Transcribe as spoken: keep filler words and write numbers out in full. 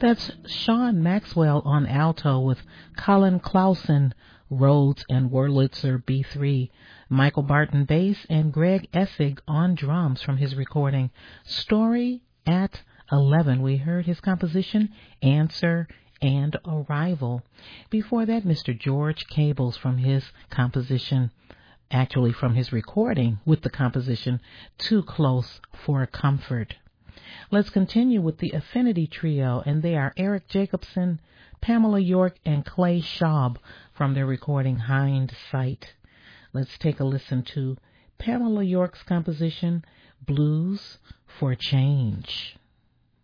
That's Sean Maxwell on alto with Colin Clausen, Rhodes and Wurlitzer B three, Michael Barton bass, and Greg Essig on drums from his recording Story at eleven. We heard his composition Answer and Arrival. Before that, Mister George Cables from his composition, actually from his recording with the composition Too Close for Comfort. Let's continue with the Affinity Trio, and they are Eric Jacobson, Pamela York, and Clay Schaub from their recording Hindsight. Let's take a listen to Pamela York's composition Blues for Change.